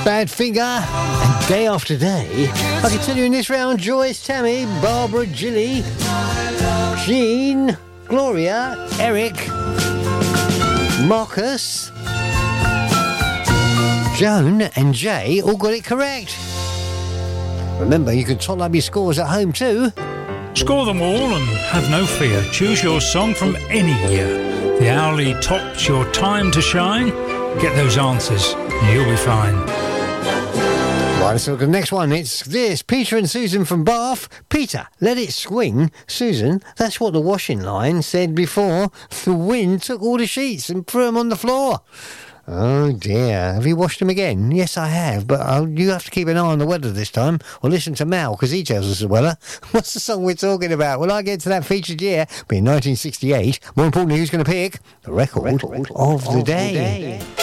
Badfinger and Day After Day. I can tell you in this round, Joyce, Tammy, Barbara, Jilly, Jean, Gloria, Eric, Marcus, Joan and Jay all got it correct. Remember, you can tot up your scores at home too. Score them all and have no fear. Choose your song from any year. The Owlie tops your time to shine. Get those answers and you'll be fine. Right, let's look at the next one. It's this, Peter and Susan from Bath. Peter, let it swing. Susan, that's what the washing line said before. The wind took all the sheets and threw them on the floor. Oh dear, have you washed them again? Yes, I have, but you have to keep an eye on the weather this time, or listen to Mal, because he tells us the weather. What's the song we're talking about? Well, I get to that featured year, but in 1968, more importantly, who's going to pick the record of the day?